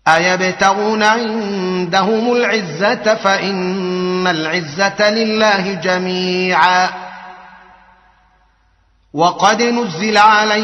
أيبتغون عندهم العزة فإن العزة لله جميعا. وقد نزل عليكم